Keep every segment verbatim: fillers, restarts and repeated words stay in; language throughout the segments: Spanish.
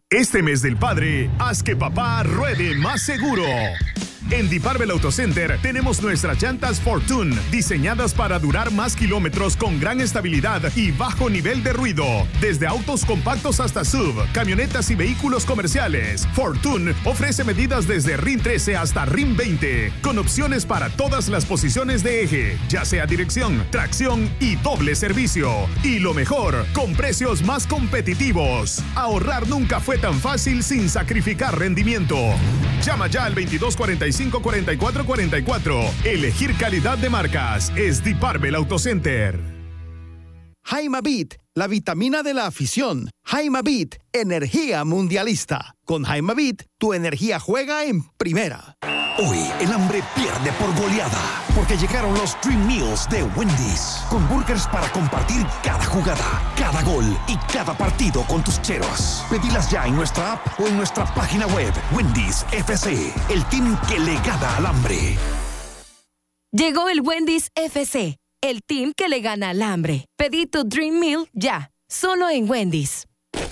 Este mes del padre, haz que papá ruede más seguro. En Deep Arbel Auto Center tenemos nuestras llantas Fortune, diseñadas para durar más kilómetros con gran estabilidad y bajo nivel de ruido. Desde autos compactos hasta S U V, camionetas y vehículos comerciales, Fortune ofrece medidas desde R I M trece hasta R I M veinte, con opciones para todas las posiciones de eje, ya sea dirección, tracción y doble servicio. Y lo mejor, con precios más competitivos. Ahorrar nunca fue tan fácil sin sacrificar rendimiento. Llama ya al veintidós cuarenta y cinco, cuarenta y cuatro cuarenta y cuatro. Elegir calidad de marcas es Deep Arbel Auto Center. Jaimabit, la vitamina de la afición. Jaimabit, energía mundialista. Con Jaimabit, tu energía juega en primera. Hoy el hambre pierde por goleada, porque llegaron los Dream Meals de Wendy's, con burgers para compartir cada jugada, cada gol y cada partido con tus cheros. Pedilas ya en nuestra app o en nuestra página web. Wendy's F C, el team que le gana al hambre. Llegó el Wendy's F C, el team que le gana al hambre. Pedí tu Dream Meal ya, solo en Wendy's.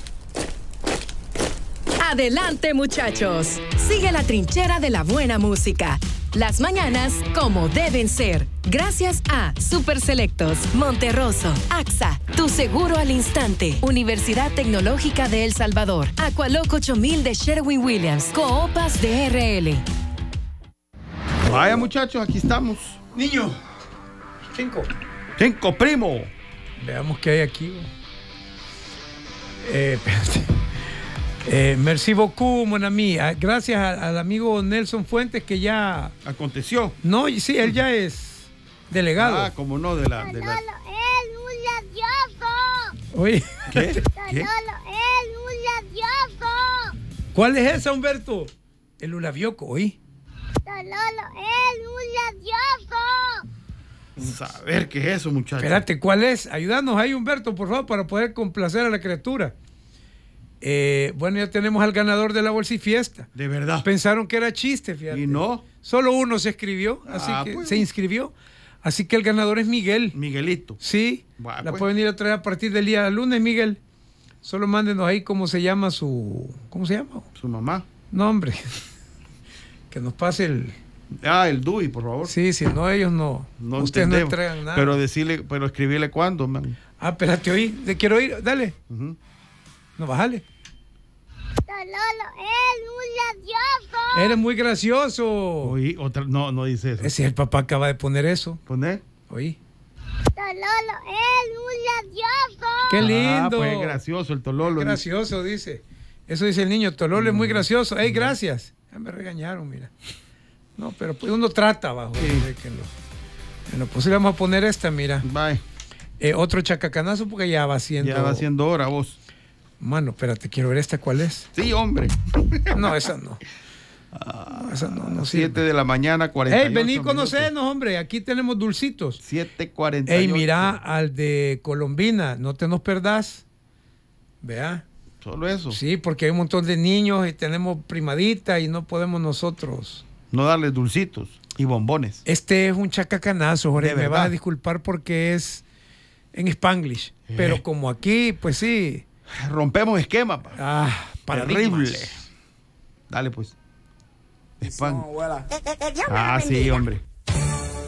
Adelante, muchachos. Sigue la trinchera de la buena música. Las mañanas como deben ser. Gracias a Super Selectos, Monterroso, A X A, Tu Seguro al Instante, Universidad Tecnológica de El Salvador, Aqualoc ocho mil de Sherwin-Williams, Coopas de R L. Vaya, muchachos, aquí estamos. Niño, cinco. Cinco, primo. Veamos qué hay aquí. Eh, espérate. Eh, merci beaucoup, mon ami. Gracias a, al amigo Nelson Fuentes que ya... ¿Aconteció? No, sí, él ya es delegado. Ah, como no, de la... De la... Oye. ¿Qué? ¿Qué? ¿Cuál es esa, Humberto? El Ulavioco, ¿oí? Saber qué es eso, muchachos. Espérate, ¿cuál es? Ayúdanos ahí, Humberto, por favor, para poder complacer a la criatura. Eh, bueno, ya tenemos al ganador de la bolsifiesta. De verdad. Pensaron que era chiste, fíjate. Y no. Solo uno se escribió, así ah, que pues. se inscribió. Así que el ganador es Miguel. Miguelito. Sí. Bah, la pues. pueden ir a traer a partir del día lunes, Miguel. Solo mándenos ahí cómo se llama su... ¿Cómo se llama? Su mamá. No, hombre. Que nos pase el... Ah, el D U I, por favor. Sí, si no, ellos no. No Ustedes entendemos. no entregan nada. Pero decirle, pero escribirle cuándo, man. Ah, espérate, oí. Te quiero oír. Dale. Uh-huh. No, bájale. Eres muy gracioso. Oí, otra, no, no dice eso. Ese es el papá, acaba de poner eso. ¿Poner? Oí. Tololo es un gracioso. Qué lindo. Ah, pues gracioso el Tololo. Es gracioso, dice. Eso dice el niño. Tololo es muy gracioso. Ey, gracias. Ya me regañaron, mira. No, pero pues uno trata abajo. Sí. Que lo, que lo posible. Vamos a poner esta, mira. Bye. Eh, otro chacacanazo porque ya va siendo. Ya va siendo hora, vos. Mano, espérate, quiero ver esta, ¿cuál es? Sí, hombre. No, esa no. Ah, esa no, no siete de la mañana, cuarenta y ocho Ey, vení, minutos. conocernos, hombre. Aquí tenemos dulcitos. siete cuarenta y ocho. Ey, mira al de Colombina. No te nos perdás. Vea. Solo eso. Sí, porque hay un montón de niños y tenemos primadita y no podemos nosotros. No darles dulcitos y bombones. Este es un chacacanazo, Jorge. ¿De Me verdad? vas a disculpar porque es en Spanglish. Eh. Pero como aquí, pues sí. Rompemos esquema, pa. Ah, Terrible. paradigmas. Dale, pues. Spam. Ah, sí, hombre.